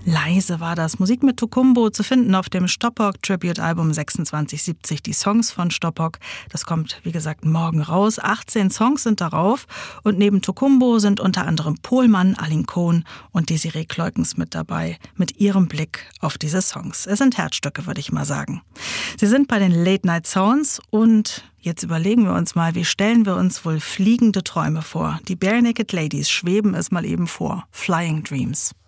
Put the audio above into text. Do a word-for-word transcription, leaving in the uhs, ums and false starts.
Leise war das. Musik mit Tokumbo zu finden auf dem Stoppock Tribute Album sechsundzwanzig siebzig. Die Songs von Stoppock. Das kommt, wie gesagt, morgen raus. achtzehn Songs sind darauf. Und neben Tokumbo sind unter anderem Pohlmann, Alin Kohn und Desiree Kleukens mit dabei. Mit ihrem Blick auf diese Songs. Es sind Herzstücke, würde ich mal sagen. Sie sind bei den Late Night Sounds und jetzt überlegen wir uns mal, wie stellen wir uns wohl fliegende Träume vor? Die Barenaked Ladies schweben es mal eben vor. Flying Dreams.